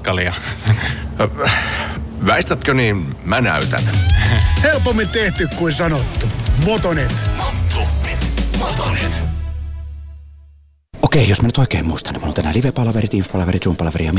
Paskalia. Väistätkö niin, mä näytän. Helpommin tehty kuin sanottu. Motonet. Okei, jos mä nyt oikein muistan, niin mulla on tänään live-palaverit, Teams-palaverit, Zoom-palaverit ja